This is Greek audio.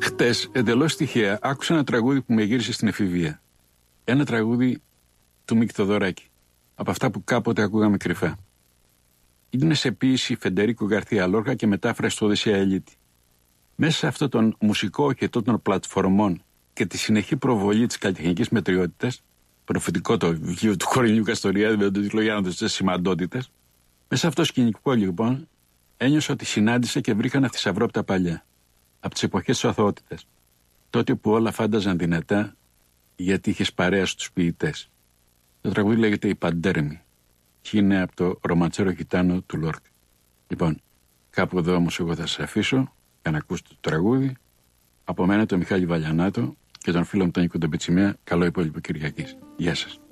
Χτες, εντελώς τυχαία, άκουσα ένα τραγούδι που με γύρισε στην εφηβεία. Ένα τραγούδι του Μίκη Θοδωράκη. Από αυτά που κάποτε ακούγαμε κρυφά. Είναι σε ποίηση Φεντερίκο Γκαρθία Λόρκα και μετάφραση του Οδυσσέα Ελίτη. Μέσα σε αυτόν τον μουσικό οχετό των πλατφορμών και τη συνεχή προβολή της καλλιτεχνικής μετριότητας, προφητικό το βιβλίο του Κορινιού Καστοριάδη με τον τίτλο «Γιάννατος στις σημαντότητες», μέσα σε αυτό το σκηνικό λοιπόν ένιωσα ότι συνάντησα και βρήκα ένα θησαυρό από τα παλιά. Από τις εποχές της αθωότητας. Τότε που όλα φάνταζαν δυνατά γιατί είχες παρέα στους ποιητές. Το τραγούδι λέγεται «Η Παντέρμη» και είναι από το Ρομαντσέρο Γιτάνο του Λόρκα. Λοιπόν, κάπου εδώ όμως εγώ θα σας αφήσω για να ακούσετε το τραγούδι. Από μένα τον Μιχάλη Βαλιανάτο και τον φίλο μου τον Νίκο τον Πιτσιμέα. Καλό υπόλοιπο Κυριακής. Γεια σας.